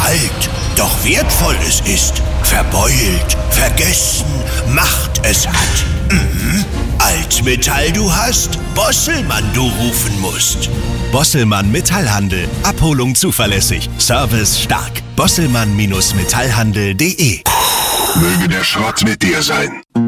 alt, doch wertvoll es ist. Verbeult, vergessen, Macht es hat. Altmetall du hast, Bosselmann du rufen musst. Bosselmann Metallhandel. Abholung zuverlässig. Service stark. Bosselmann-Metallhandel.de. Möge der Schrott mit dir sein.